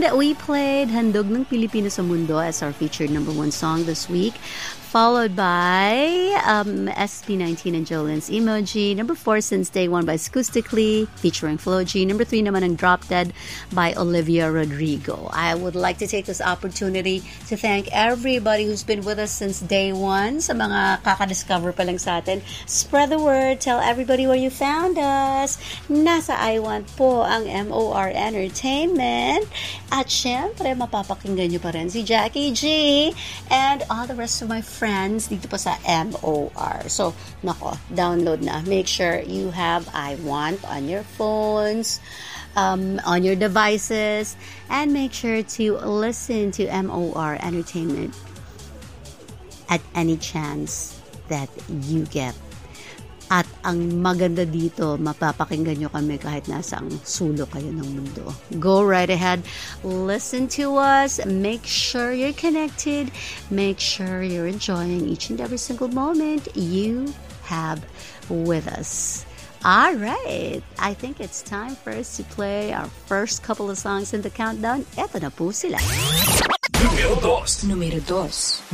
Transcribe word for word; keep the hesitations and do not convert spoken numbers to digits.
we played Handog ng Pilipino sa Mundo as our featured number one song this week, followed by um, S P nineteen and Jolene's Emoji. Number four, Since Day One by Acoustically, featuring Flo G. Number three naman ang Drop Dead by Olivia Rodrigo. I would like to take this opportunity to thank everybody who's been with us since day one. Sa mga kakadiscover pa lang sa atin, spread the word. Tell everybody where you found us. Nasa I Want po ang M O R Entertainment. At syempre, mapapakinggan nyo pa rin si Jackie G and all the rest of my friends dito pa sa M O R. So, nako, download na. Make sure you have I Want on your phones, um, on your devices, and make sure to listen to M O R Entertainment at any chance that you get. At ang maganda dito, mapapakinggan nyo kami kahit nasa ang sulok kayo ng mundo. Go right ahead. Listen to us. Make sure you're connected. Make sure you're enjoying each and every single moment you have with us. All right. I think it's time for us to play our first couple of songs in the countdown. Eto na po sila. Numero dos. Numero dos.